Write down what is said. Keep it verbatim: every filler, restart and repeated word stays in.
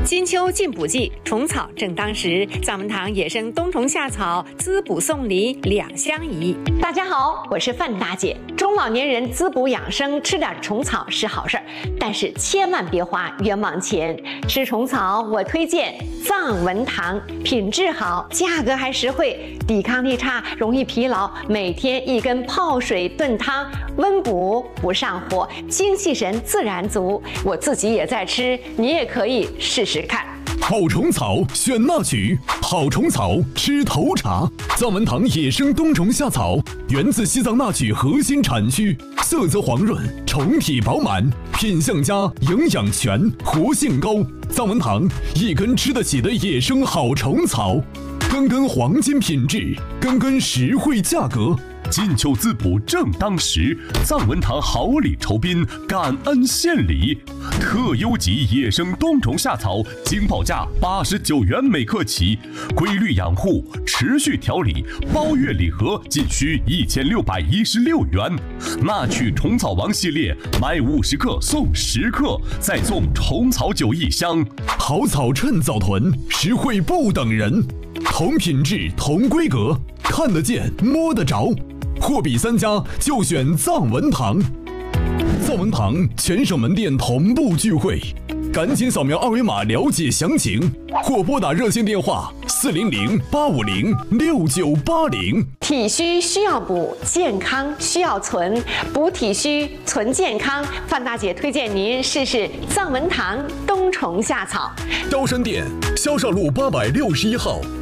金秋进补季，虫草正当时。藏文堂野生冬虫夏草，滋补送梨两相宜。大家好，我是范大姐。中老年人滋补养生，吃点虫草是好事儿，但是千万别花冤枉钱。吃虫草，我推荐藏文堂，品质好，价格还实惠，抵抗力差，容易疲劳。每天一根泡水炖汤，温补不上火，精气神自然足。我自己也在吃，你也可以试试看。 好虫草选那曲，好虫草吃头茶。藏文堂野生冬虫夏草源自西藏那曲核心产区，色泽黄润，虫体饱满，品相佳，营养全，活性高。藏文堂一根吃得起的野生好虫草，根根黄金品质，根根实惠价格。 金秋滋补正当时，藏文堂好礼酬宾，感恩献礼。特优级野生冬虫夏草，经报价八十九元每克起，规律养护，持续调理，包月礼盒仅需一千六百一十六元。那曲虫草王系列，买五十克送十克，再送虫草酒一箱。 好草趁早囤，实惠不等人，同品质同规格，看得见摸得着。货比三家就选藏文堂。藏文堂全省门店同步聚会，赶紧扫描二维码了解详情，或拨打热线电话四零零八五零六九八零。 体虚需要补，健康需要存，补体虚存健康。范大姐推荐您试试藏文堂冬虫夏草。 高山店萧少路八百六十一号